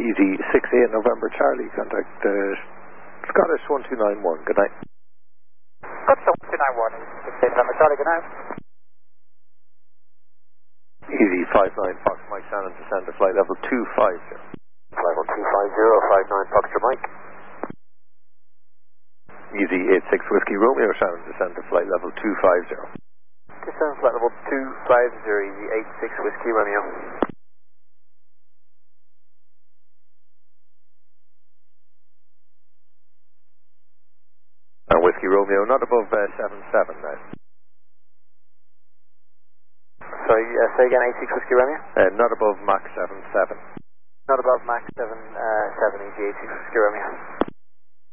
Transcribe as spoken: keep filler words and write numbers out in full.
Easy six eight November Charlie, contact uh, Scottish one two nine one, good night. Scottish one two nine one, six eight November Charlie, good night. Easy five nine Fox Mike Shannon, descend to flight level two five zero. Level two five zero, five nine Foxtrot Mike. Easy eight six Whiskey Romeo Shannon, descend to flight level two five zero. Descend flight level two five zero, Easy eight six Whiskey Romeo. And Whiskey Romeo, not above uh, seven seven now. Sorry, uh, say again, eight six Whiskey Romeo? Uh, not above Mach seven seven. Not above Mach seven seven, Easy eight six Whiskey Romeo.